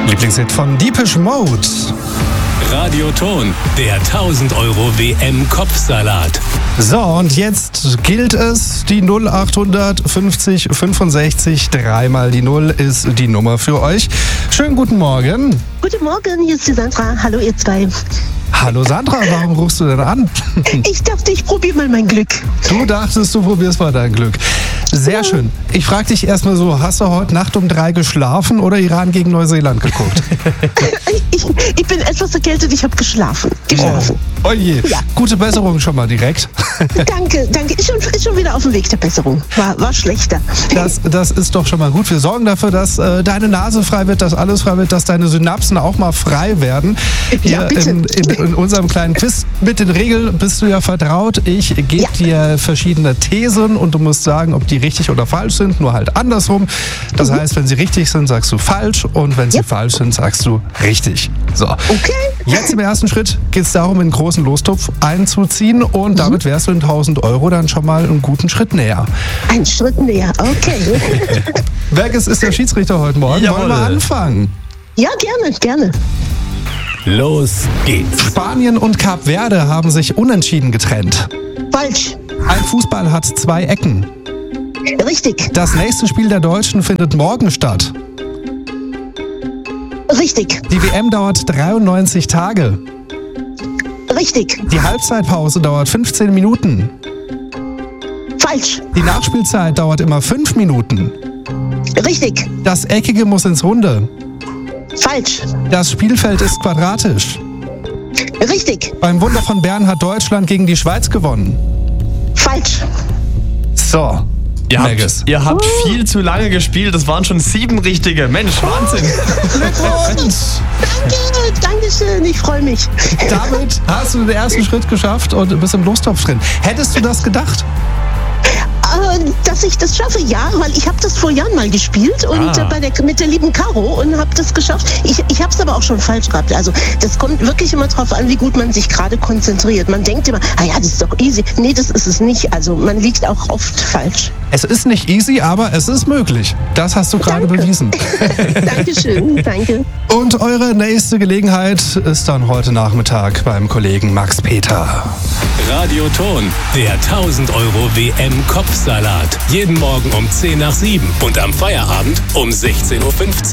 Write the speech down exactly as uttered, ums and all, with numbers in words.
Lieblingshit von Depeche Mode. Radioton, der tausend Euro W M-Kopfsalat. So, und jetzt gilt es, die null acht fünfzig fünfundsechzig, dreimal die Null ist die Nummer für euch. Schönen guten Morgen. Guten Morgen, hier ist die Sandra. Hallo ihr zwei. Hallo Sandra, warum rufst du denn an? Ich dachte, ich probiere mal mein Glück. Du dachtest, du probierst mal dein Glück. Sehr ja. schön. Ich frage dich erstmal so, hast du heute Nacht um drei geschlafen oder Iran gegen Neuseeland geguckt? ich, ich bin etwas erkältet, ich habe geschlafen. geschlafen. Oh, oh je, ja. Gute Besserung schon mal direkt. Danke, danke. Ist schon, ist schon wieder auf dem Weg der Besserung. War, war schlechter. Das, das ist doch schon mal gut. Wir sorgen dafür, dass äh, deine Nase frei wird, dass alles frei wird, dass deine Synapsen auch mal frei werden. Ja, bitte. In, in, in unserem kleinen Quiz mit den Regeln bist du ja vertraut. Ich gebe ja. dir verschiedene Thesen und du musst sagen, ob die richtig oder falsch sind, nur halt andersrum. Das mhm. heißt, wenn sie richtig sind, sagst du falsch und wenn sie ja. falsch sind, sagst du richtig. So. Okay. Jetzt im ersten Schritt geht es darum, einen großen Lostopf einzuziehen und mhm. damit wärst du in tausend Euro dann schon mal einen guten Schritt näher. Ein Schritt näher, okay. Berges ist der Schiedsrichter heute Morgen. Jawohl. Wollen wir anfangen? Ja, gerne, gerne. Los geht's. Spanien und Kap Verde haben sich unentschieden getrennt. Falsch. Ein Fußball hat zwei Ecken. Richtig. Das nächste Spiel der Deutschen findet morgen statt. Richtig. Die W M dauert dreiundneunzig Tage. Richtig. Die Halbzeitpause dauert fünfzehn Minuten. Falsch. Die Nachspielzeit dauert immer fünf Minuten. Richtig. Das Eckige muss ins Runde. Falsch. Das Spielfeld ist quadratisch. Richtig. Beim Wunder von Bern hat Deutschland gegen die Schweiz gewonnen. Falsch. So. Ihr habt, ihr habt viel zu lange gespielt. Das waren schon sieben richtige. Mensch, Wahnsinn. Glückwunsch. Danke, danke schön. Ich freue mich. Damit hast du den ersten Schritt geschafft und bist im Lostopf drin. Hättest du das gedacht? Dass ich das schaffe, ja, weil ich habe das vor Jahren mal gespielt und ah. bei der, mit der lieben Caro und habe das geschafft. Ich, ich habe es aber auch schon falsch gehabt. Also das kommt wirklich immer drauf an, wie gut man sich gerade konzentriert. Man denkt immer, ah ja, das ist doch easy. Nee, das ist es nicht. Also man liegt auch oft falsch. Es ist nicht easy, aber es ist möglich. Das hast du gerade bewiesen. Dankeschön, danke. Und eure nächste Gelegenheit ist dann heute Nachmittag beim Kollegen Max Peter. Radioton, der tausend Euro W M-Kopfsalat. Jeden Morgen um zehn nach sieben und am Feierabend um sechzehn Uhr fünfzehn.